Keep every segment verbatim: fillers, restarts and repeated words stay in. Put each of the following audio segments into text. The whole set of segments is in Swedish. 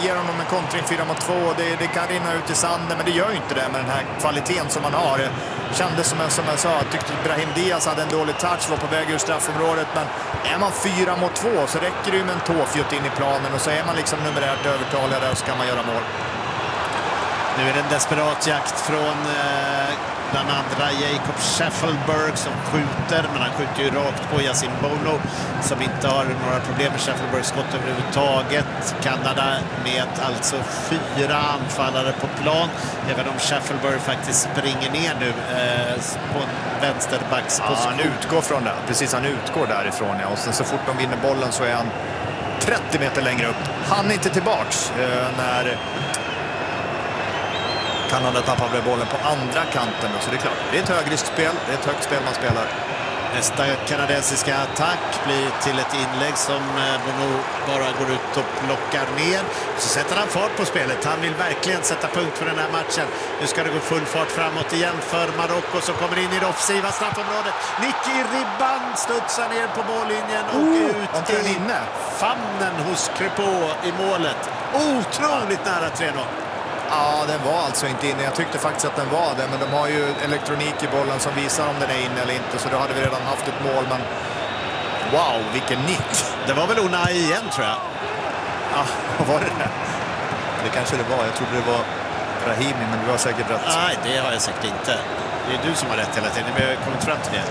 ger honom en kontring fyra mot två. Det, det kan rinna ut i sanden, men det gör ju inte det med den här kvaliteten som man har. Det kändes som, som jag sa, jag tyckte Brahim Diaz hade en dålig touch, var på väg ur straffområdet, men är man fyra mot två så räcker det ju med en tåfjutt in i planen och så är man liksom numerärt övertalig där och så kan man göra mål. Nu är det en desperat jakt från eh, bland andra Jacob Schaffelberg som skjuter, men han skjuter ju rakt på Yasin Bono som inte har några problem med Schaffelbergs skott överhuvudtaget. Kanada med alltså fyra anfallare på plan, även om Schaffelberg faktiskt springer ner nu eh, på en vänsterbacksposition. Ja, han utgår från det. Precis, han utgår därifrån. Ja. Och sen så fort de vinner bollen så är han trettio meter längre upp. Han är inte tillbaks eh, när Kanada tappar bollen på andra kanten. Så det är klart, det är ett högriskspel, det är ett högt spel man spelar. Nästa kanadensiska attack blir till ett inlägg som Bono bara går ut och plockar ner. Så sätter han fart på spelet. Han vill verkligen sätta punkt för den här matchen. Nu ska det gå full fart framåt igen för Marocko som kommer in i det offensiva straffområdet. Nick i ribban, studsar ner på mållinjen och oh, ut i inne. Famnen hos Crépeau i målet. Otroligt nära tre noll. Ja, den var alltså inte inne. Jag tyckte faktiskt att den var det, men de har ju elektronik i bollen som visar om den är inne eller inte, så då hade vi redan haft ett mål, men wow, vilken nick. Det var väl Unai igen, tror jag. Ja, vad var det där? Det kanske det var. Jag trodde det var Brahimi, men du har säkert rätt. Nej, det har jag säkert inte. Det är du som har rätt hela tiden. Vi har kommit fram till det.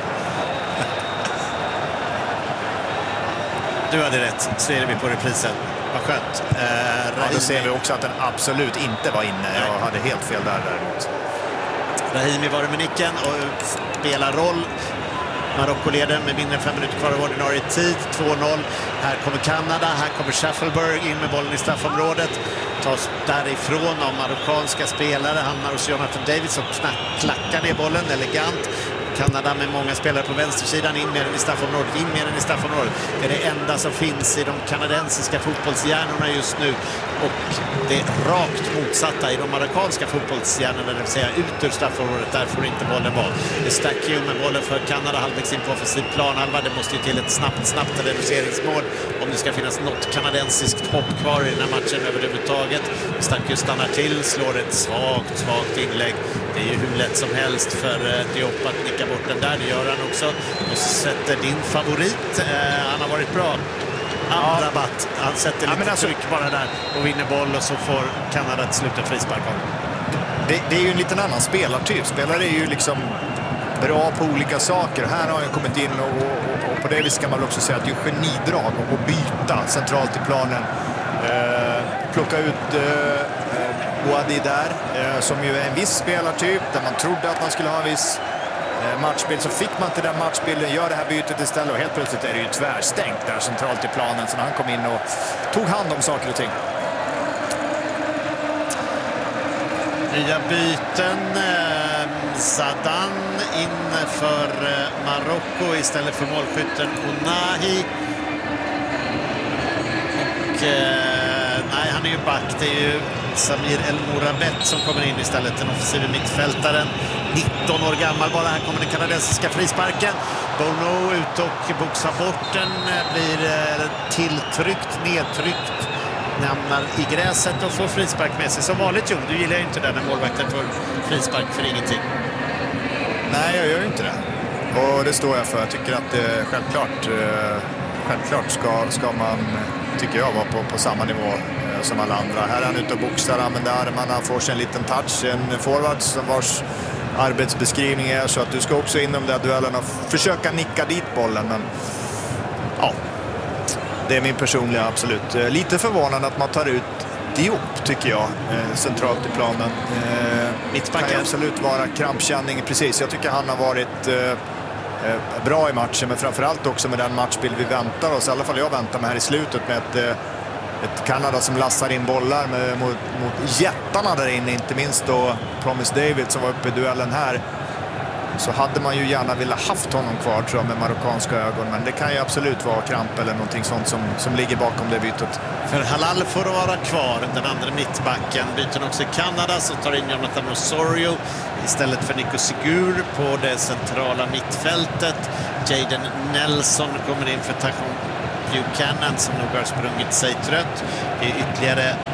Du hade rätt. Ser vi på reprisen. Vad skönt. Eh, ja, då ser vi också att den absolut inte var inne. Jag hade helt fel där däremot. Rahimi var det med nicken och spelar roll. Marocko leder med mindre än fem minuter kvar av ordinarie tid. två noll. Här kommer Kanada. Här kommer Schaffelberg in med bollen i straffområdet. Tas därifrån av marockanska spelare. Hamnar hos Jonathan David som klackar ner bollen elegant. Kanada med många spelare på vänstersidan, in med den i straffområdet, in med den i straffområdet. Det är det enda som finns i de kanadensiska fotbollshjärnorna just nu. Och det är rakt motsatta i de marockanska fotbollshjärnorna, det vill säga ut ur straffområdet. Där får inte bollen vara. Det stack ju med bollen för Kanada halvvägs in på offensiv planhalva. Det måste ju till ett snabbt, snabbt reduceringsmål om det ska finnas något kanadensiskt hopp kvar i den här matchen överhuvudtaget. Stack stannar till, slår ett svagt, svagt inlägg. Det är ju hur lätt som helst för Diop att nicka bort den där, det gör han också. Och så sätter din favorit, eh, han har varit bra, Amrabat. Han sätter lite ja, alltså, tryck bara där och vinner boll och så får Kanada ett slut en frispark. Det, det är ju en liten annan spelartyp. Spelare är ju liksom bra på olika saker. Här har jag kommit in och, och, och på det viset kan man också säga att det är genidrag att byta centralt i planen. Eh, plocka ut eh, Boadi där, eh, som ju är en viss spelartyp där man trodde att man skulle ha en viss eh, matchbild, så fick man inte den matchbilden, gör det här bytet istället och helt plötsligt är det ju tvärstängt där centralt i planen, så när han kom in och tog hand om saker och ting. Nya byten, eh, Zadan in för eh, Marocko istället för målskytten Unahi. Och eh, nej, han är ju back, det är ju Samir El Morabet som kommer in istället, den offensiva mittfältaren, nitton år gammal bara. Här kommer den kanadensiska frisparken. Bono ut och boxar bort den, blir tilltryckt, nedtryckt, hamnar i gräset och får frispark med sig. Som vanligt, jo, du gillar ju inte det när målvakten får frispark för ingenting. Nej, jag gör ju inte det. Och det står jag för. Jag tycker att det självklart, självklart ska, ska man, tycker jag, vara på, på samma nivå som alla andra. Här är han ute och boxar, använder armarna, får sig en liten touch, en forward som vars arbetsbeskrivning är så att du ska också inom de där duellerna försöka nicka dit bollen, men ja, det är min personliga absolut. Lite förvånande att man tar ut Diop, tycker jag, centralt i planen. Mittbacken kan absolut vara krampkänning, precis. Jag tycker han har varit bra i matchen, men framförallt också med den matchbild vi väntar oss, i alla fall jag väntar mig här i slutet, med ett Ett Kanada som lassar in bollar med, mot, mot jättarna där inne, inte minst då Promise David som var uppe i duellen här. Så hade man ju gärna velat haft honom kvar, tror jag, med marockanska ögon. Men det kan ju absolut vara kramp eller någonting sånt som, som ligger bakom det bytet. För Halal får vara kvar, den andra mittbacken. Byter också i Kanada, så tar in Jonathan Osorio istället för Nico Sigur på det centrala mittfältet. Jaden Nelson kommer in för Tachon Buchanan som nog har sprungit sig trött. Det är ytterligare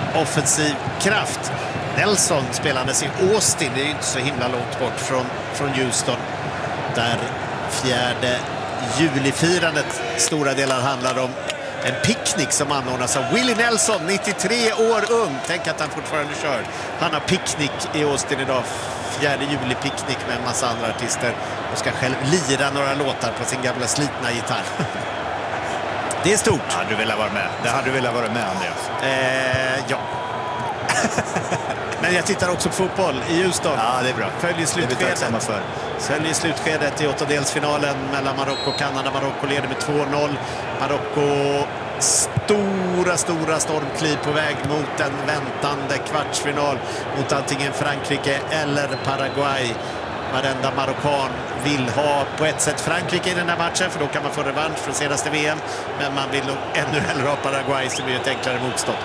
offensiv kraft. Nelson spelandes i Austin, det är ju inte så himla långt bort från, från Houston, där fjärde julifirandet stora delar handlar om en picknick som anordnas av Willie Nelson, nittiotre år ung. Tänk att han fortfarande kör. Han har picknick i Austin idag, fjärde juli-picknick med en massa andra artister, och ska själv lira några låtar på sin gamla slitna gitarr. Det är stort. Hade du velat vara med? Det hade du velat vara med, Andreas. Eh, ja. Men jag tittar också på fotboll i Houston. Ja, det är bra. Följer slutskedet. För. Följer slutskedet i åttondelsfinalen mellan Marocko och Kanada. Marocko leder med två noll. Marocko stora, stora stormkliv på väg mot en väntande kvartsfinal mot antingen Frankrike eller Paraguay. Varenda marockan vill ha på ett sätt Frankrike i den här matchen, för då kan man få revansch från senaste V M. Men man vill nog ännu hellre ha Paraguay, som blir ett enklare motstånd.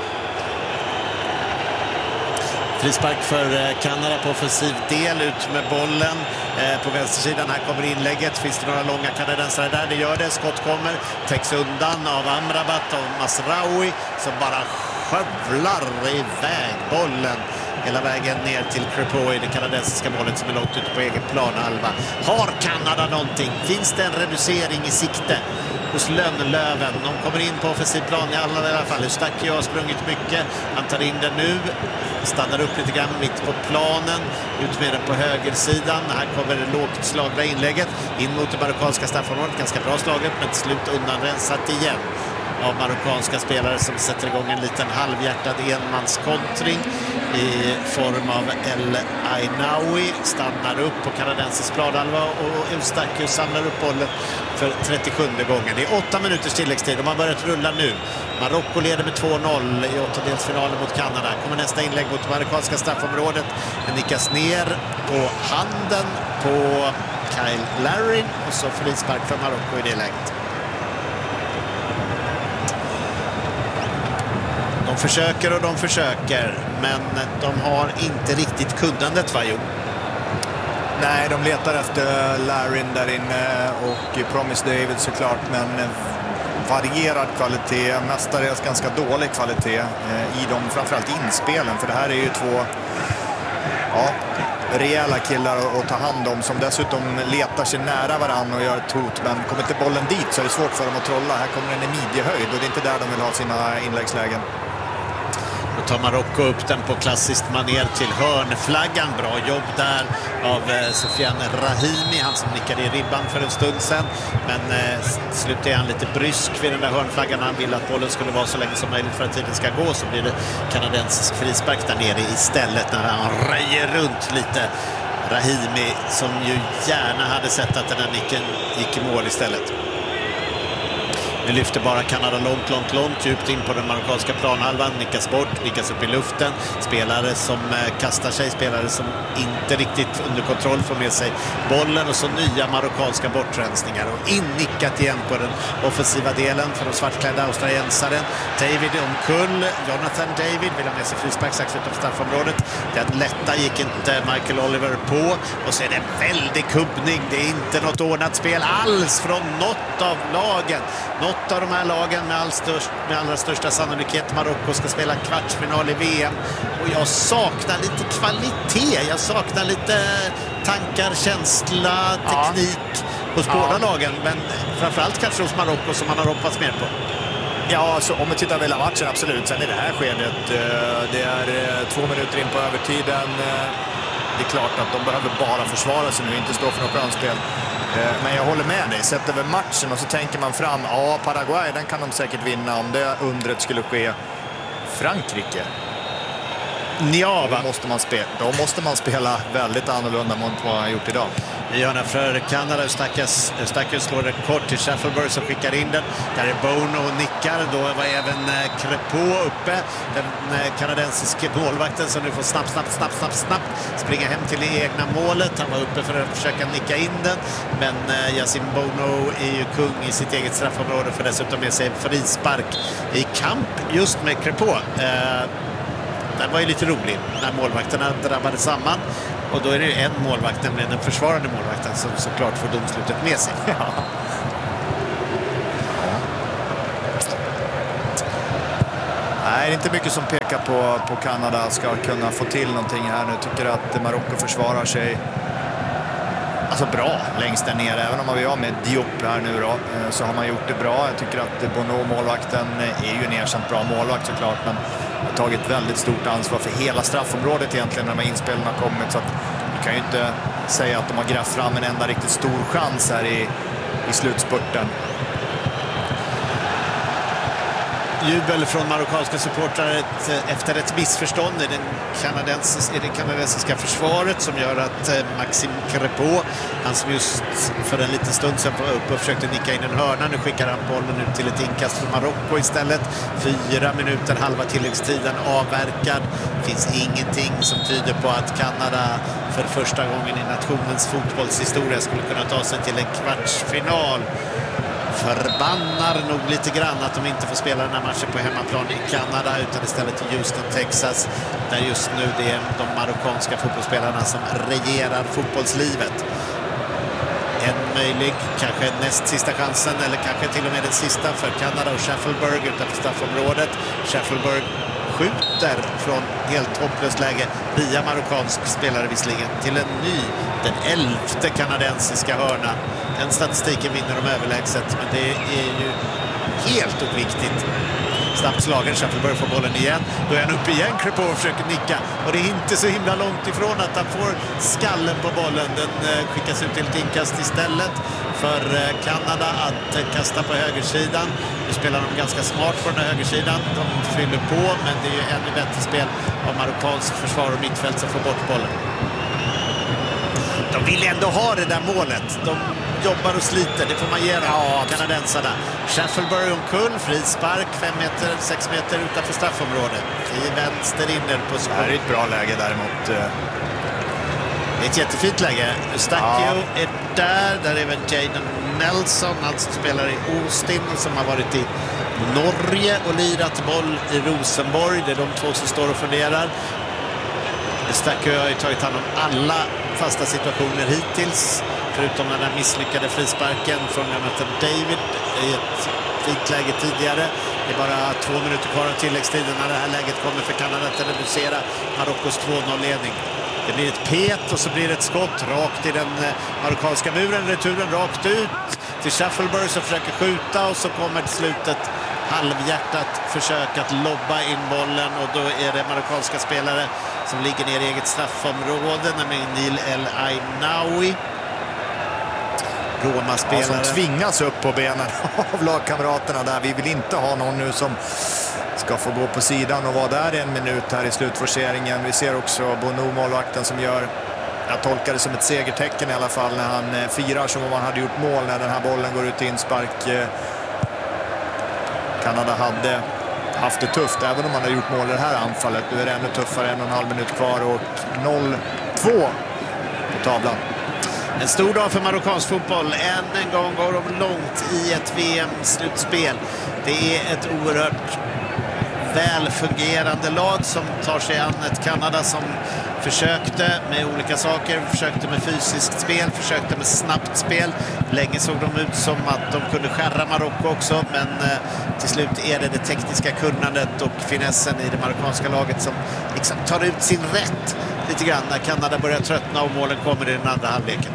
Frispark för Kanada på offensiv del, ut med bollen eh, på vänstersidan. Här kommer inlägget. Finns det några långa kanadensare där? Det gör det. Skott kommer. Täcks undan av Amrabat och Masraoui som bara skövlar iväg bollen hela vägen ner till Crepeau i det kanadensiska målet som är långt ute på egen planhalva. Har Kanada någonting? Finns det en reducering i sikte hos Lönnlöven? De kommer in på offensiv plan i alla, i alla fall. Eustáquio har sprungit mycket. Han tar in den nu. Stannar upp lite grann mitt på planen. Ut med den på högersidan. Här kommer det lågt slagna inlägget. In mot det marockanska straffområdet. Ganska bra slaget, men till slut undanrensat igen av marockanska spelare som sätter igång en liten halvhjärtad enmanskontring i form av El Ainaoui. Stannar upp på kanadensisk planhalva och Eustáquio samlar upp bollen för trettiosjunde gången. Det är åtta minuters tilläggstid och man har börjat rulla nu. Marocko leder med två noll i åttondelsfinalen mot Kanada. Kommer nästa inlägg mot marockanska straffområdet. Den nickas ner på handen på Kyle Larin och så frispark från Marocko i det läget. De försöker och de försöker, men de har inte riktigt kundandet, va, Jo? Nej, de letar efter Larin där inne och Promise David såklart, men varierad kvalitet, mestadels ganska dålig kvalitet i de framförallt inspelen, för det här är ju två ja, rejäla killar att ta hand om som dessutom letar sig nära varann och gör ett hot, men kommer inte bollen dit så är det svårt för dem att trolla. Här kommer den i midjehöjd och det är inte där de vill ha sina inläggslägen. Då tar Marocko upp den på klassiskt manér till hörnflaggan. Bra jobb där av eh, Sofiane Rahimi, han som nickade i ribban för en stund sedan. Men eh, slut är han lite brysk vid den där hörnflaggan. Han vill att bollen skulle vara så länge som möjligt för att tiden ska gå. Så blir det kanadensisk frispark där nere istället när han röjer runt lite. Rahimi som ju gärna hade sett att den här nicken gick i mål istället. Nu lyfter bara Kanada långt, långt, långt djupt in på den marockanska planhalvan. Nickas bort, nickas upp i luften. Spelare som eh, kastar sig, spelare som inte riktigt under kontroll får med sig bollen. Och så nya marockanska bortrensningar. Och innickat igen på den offensiva delen för de svartklädda australiensaren. David omkull. Jonathan David vill ha med sig frispark strax utanför straffområdet. Den lätta gick inte Michael Oliver på. Och så är det en väldig kubbning. Det är inte något ordnat spel alls från något av lagen. Något av de här lagen med, all störst, med allra största sannolikhet. Marocko ska spela kvartsfinal i V M. Och jag saknar lite kvalitet. Jag saknar lite tankar, känsla, teknik ja. hos ja. båda lagen. Men framförallt kanske hos Marocko som man har hoppats mer på. Ja, så om vi tittar på hela matchen, absolut. Sen i det här skedet, det är två minuter in på övertiden. Det är klart att de behöver bara försvara sig nu, inte stå för något skönspel. Men jag håller med dig, sett över matchen och så tänker man fram, ja, Paraguay, den kan de säkert vinna om det undret skulle ske. Frankrike, ja, va? Då måste man spela, då måste man spela väldigt annorlunda mot vad man har gjort idag. Gärna för Kanada. Eustáquio slår det kort till Shaffelburg som skickar in den. Där är Bono och nickar. Då var även Crepeau uppe. Den kanadensiska målvakten som nu får snabbt, snabbt, snabbt, snabbt, snabbt springa hem till det egna målet. Han var uppe för att försöka nicka in den. Men Yassine Bono är ju kung i sitt eget straffområde för dessutom med sig en frispark i kamp just med Crepeau. Den var ju lite rolig när målvakterna drabbade samman. Och då är det ju en målvakt, nämligen den försvarande målvakten, som såklart får domslutet med sig. Ja. Nej, det är inte mycket som pekar på, på Kanada ska kunna få till någonting här nu. Tycker att Marocko försvarar sig alltså bra längst där nere. Även om man vill ha med Diop här nu då, så har man gjort det bra. Jag tycker att Bono, målvakten, är ju en erkänt bra målvakt såklart, men har tagit väldigt stort ansvar för hela straffområdet egentligen när de här inspelen har kommit. Så att du kan ju inte säga att de har grävt fram en enda riktigt stor chans här i, i slutspurten. Jubel från marockanska supportrar efter ett missförstånd i, den kanadensiska, i det kanadensiska försvaret som gör att Maxime Crépeau, han som just för en liten stund sedan var uppe och försökte nicka in en hörna, nu skickar han bollen ut till ett inkast för Marocko istället. Fyra minuter, halva tilläggstiden avverkad. Det finns ingenting som tyder på att Kanada för första gången i nationens fotbollshistoria skulle kunna ta sig till en kvartsfinal. Förbannar nog lite grann att de inte får spela den här matchen på hemmaplan i Kanada utan istället i Houston, Texas, där just nu det är de marockanska fotbollsspelarna som regerar fotbollslivet. En möjlig, kanske näst sista chansen eller kanske till och med den sista för Kanada och Sheffield utanför straffområdet. Sheffield skjuter från helt hopplöst läge via marockansk spelare visserligen till en ny, den elfte kanadensiska hörna. Den statistiken vinner de överlägset, men det är ju helt oviktigt. Snabbt slagen, Sheffield får bollen igen. Då är han uppe igen, Crépeau försöker nicka. Och det är inte så himla långt ifrån att han får skallen på bollen. Den eh, skickas ut till ett inkast istället för eh, Kanada att eh, kasta på högersidan. Nu spelar de ganska smart på den här högersidan. De fyller på, men det är ju ännu bättre spel av marockansk försvar och mittfält som får bort bollen. De vill ändå ha det där målet. De jobbar och sliter, det får man ge dem, ja, kanadensarna. Sheffield omkull, frispark, fem meter, sex meter utanför straffområdet. I vänster inner på skål. Det här är ett bra läge däremot. Det är ett jättefint läge. Eustáquio ja. är där, där är även Jadon Nelson, han som spelar i Austin och som har varit i Norge och lirat boll i Rosenborg. Det är de två som står och funderar. Eustáquio har ju tagit hand om alla fasta situationer hittills, förutom den där misslyckade frisparken från Jonathan David i ett fint läge tidigare. Det är bara två minuter kvar av tilläggstiden när det här läget kommer för Kanada att reducera Marockos två noll-ledning. Det blir ett pet och så blir det ett skott rakt i den marockanska muren. Returen rakt ut till Sheffield som försöker skjuta och så kommer till slutet halvhjärtat försök att lobba in bollen och då är det marockanska spelare som ligger ner i eget straffområde, nämligen Neil El Ainaoui. Roma-spelare. Ja, som tvingas upp på benen av lagkamraterna där. Vi vill inte ha någon nu som ska få gå på sidan och vara där en minut här i slutforceringen. Vi ser också Bono, målvakten, som gör, jag tolkar det som ett segertecken i alla fall, när han firar som om han hade gjort mål när den här bollen går ut i inspark. Kanada hade haft det tufft även om man har gjort mål i det här anfallet. Nu är det ännu tuffare, en och en halv minut kvar och noll två på tavlan. En stor dag för marockansk fotboll. Än en gång går de långt i ett V M-slutspel. Det är ett oerhört välfungerande lag som tar sig an ett Kanada som försökte med olika saker. Försökte med fysiskt spel, försökte med snabbt spel. Länge såg de ut som att de kunde skärra Marocko också, men eh, till slut är det det tekniska kunnandet och finessen i det marockanska laget som liksom tar ut sin rätt lite grann när Kanada börjar tröttna och målen kommer i den andra halvleken.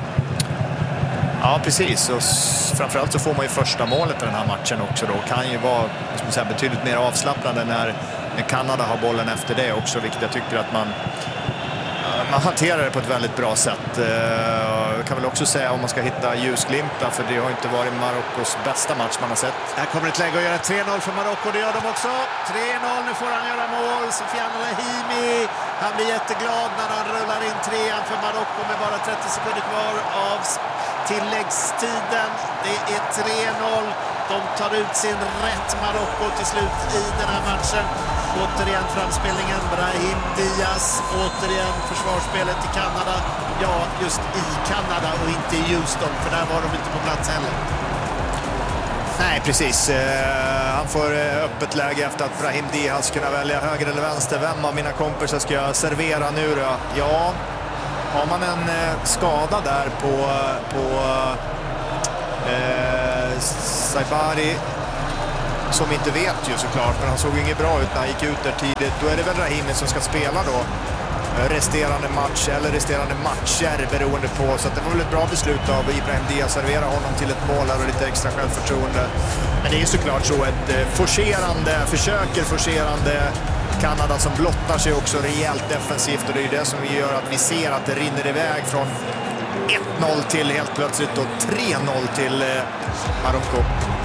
Ja, precis. Och framförallt så får man ju första målet i den här matchen också då. Kan ju vara säga, betydligt mer avslappnande när, när Kanada har bollen efter det också, vilket jag tycker att man, man hanterar det på ett väldigt bra sätt. Jag kan väl också säga om man ska hitta ljusglimtar, för det har inte varit Marockos bästa match man har sett. Här kommer ett läge att göra tre noll för Marocko, det gör de också. tre noll, nu får han göra mål. Sofiane Lahimi, han blir jätteglad när han rullar in trean för Marocko med bara trettio sekunder kvar av tilläggstiden. Det är tre noll. De tar ut sin rätt, Marocko, till slut i den här matchen. Återigen framspelningen, Brahim Diaz. Återigen försvarsspelet i Kanada. Ja, just i Kanada och inte i Houston, för där var de inte på plats heller. Nej, precis. Han får öppet läge efter att Brahim Diaz kunna välja höger eller vänster. Vem av mina kompisar ska jag servera nu då? Ja, har man en skada där på... på Eh, Saibari som inte vet ju såklart, men han såg ju inget bra ut när han gick ut där tidigt. Då är det väl Rahimi som ska spela då resterande match eller resterande matcher beroende på, så att det var väl ett bra beslut av Ibrahim Diaz att servera honom till ett mål och lite extra självförtroende. Men det är ju såklart så ett forcerande, försöker forcerande Kanada som blottar sig också rejält defensivt, och det är ju det som gör att vi ser att det rinner iväg från ett noll till helt plötsligt då tre noll till Marocko.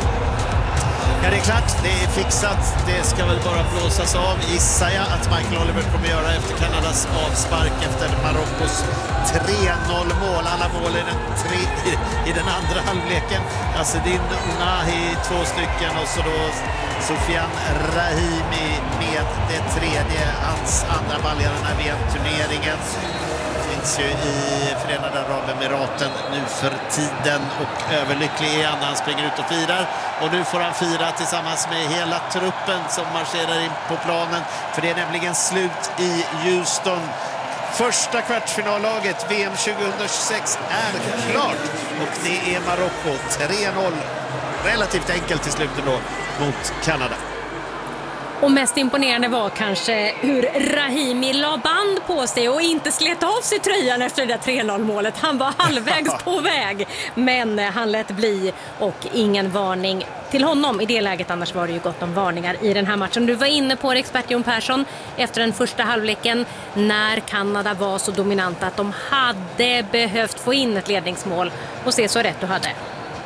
Ja, det är klart, det är fixat. Det ska väl bara blåsas av, gissar jag att Michael Oliver kommer göra efter Kanadas avspark efter Marockos tre noll mål. Alla mål i den, tre, i, i den andra halvleken. Azzedine Ounahi två stycken och så då Soufiane Rahimi med det tredje, hans andra mål i den här V M-turneringen. Finns ju i Förenade Arabemiraten nu för tiden och överlycklig är han när han springer ut och firar. Och nu får han fira tillsammans med hela truppen som marscherar in på planen, för det är nämligen slut i Houston. Första kvartsfinallaget V M tjugohundratjugosex är klart och det är Marocko tre noll. Relativt enkelt till slut då mot Kanada. Och mest imponerande var kanske hur Rahimi la band på sig och inte slet av sig tröjan efter det där tre noll-målet. Han var halvvägs på väg, men han lät bli och ingen varning till honom i det läget. Annars var det ju gott om varningar i den här matchen. Du var inne på det, expert Jon Persson, efter den första halvleken när Kanada var så dominanta att de hade behövt få in ett ledningsmål, och se så rätt du hade.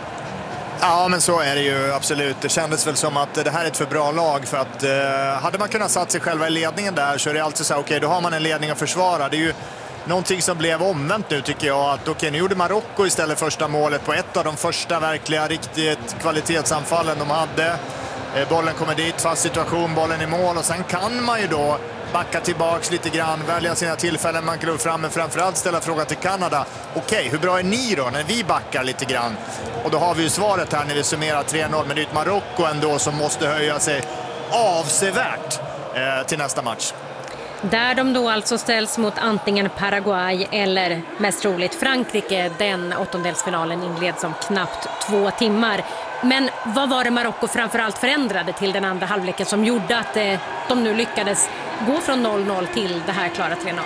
Ja, men så är det ju absolut. Det kändes väl som att det här är ett för bra lag för att eh, hade man kunnat satt sig själva i ledningen där så är det alltid så här, okej, okay, då har man en ledning att försvara. Det är ju någonting som blev omvänt nu tycker jag, att okej, okay, nu gjorde Marocko istället första målet på ett av de första verkliga riktigt kvalitetsanfallen de hade. Eh, bollen kommer dit, fast situation, bollen i mål, och sen kan man ju då backa tillbaks lite grann, välja sina tillfällen man kan fram, men framförallt ställa frågan till Kanada. Okej, okay, hur bra är ni då när vi backar lite grann? Och då har vi ju svaret här när vi summerar tre noll, men det är ett Marocko ändå som måste höja sig avsevärt eh, till nästa match. Där de då alltså ställs mot antingen Paraguay eller mest troligt Frankrike. Den åttondelsfinalen inleds om knappt två timmar. Men vad var det Marocko framförallt förändrade till den andra halvleken som gjorde att eh, de nu lyckades gå från noll noll till det här klara tre noll?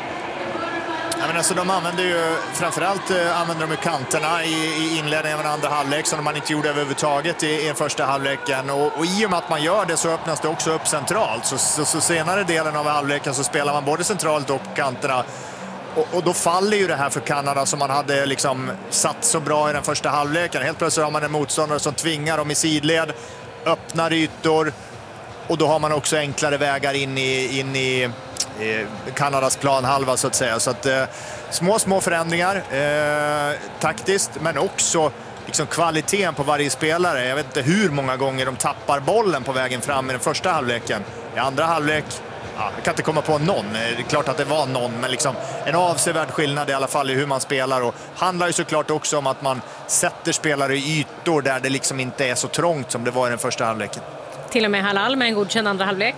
Ja, men alltså, de använder ju framförallt eh, använder de ju kanterna i, i inledningen av den andra halvlek som man inte gjorde överhuvudtaget i, i den första halvleken. Och, och i och med att man gör det så öppnas det också upp centralt. Så, så, så senare delen av halvleken så spelar man både centralt och kanterna. Och, och då faller ju det här för Kanada som man hade liksom satt så bra i den första halvleken. Helt plötsligt har man en motståndare som tvingar dem i sidled, öppnar ytor, och då har man också enklare vägar in i, in i Kanadas planhalva så att säga. Så att eh, små små förändringar eh, taktiskt, men också liksom kvaliteten på varje spelare. Jag vet inte hur många gånger de tappar bollen på vägen fram i den första halvleken. I andra halvlek, ja, jag kan inte komma på någon. Det är klart att det var någon, men liksom en avsevärd skillnad i alla fall i hur man spelar, och handlar ju såklart också om att man sätter spelare i ytor där det liksom inte är så trångt som det var i den första halvleken. Till och med Halal med en godkänd andra halvlek.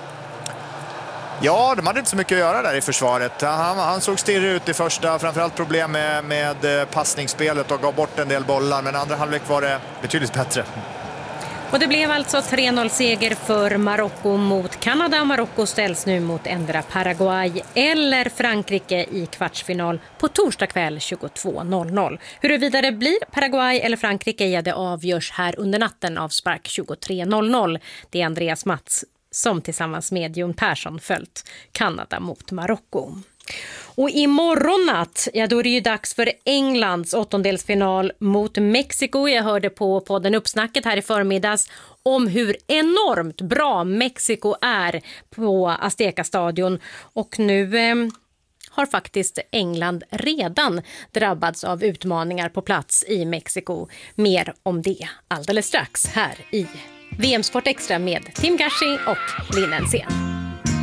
Ja, de hade inte så mycket att göra där i försvaret. Han, han såg stirrig ut i första, framförallt problem med, med passningsspelet och gav bort en del bollar, men andra halvlek var det betydligt bättre. Och det blev alltså tre noll-seger för Marocko mot Kanada. Marocko ställs nu mot ändra Paraguay eller Frankrike i kvartsfinal på torsdag kväll tjugotvå noll noll. Huruvida det blir Paraguay eller Frankrike, ja, det avgörs här under natten av spark tjugotre noll noll. Det är Andreas Mats som tillsammans med Jon Persson följt Kanada mot Marocko. Och imorgon natt, ja, då är det ju dags för Englands åttondelsfinal mot Mexiko. Jag hörde på podden Uppsnacket här i förmiddags om hur enormt bra Mexiko är på Azteca-stadion. Och nu eh, har faktiskt England redan drabbats av utmaningar på plats i Mexiko. Mer om det alldeles strax här i V M Sport Extra med Tim Gashi och Linn Ensén.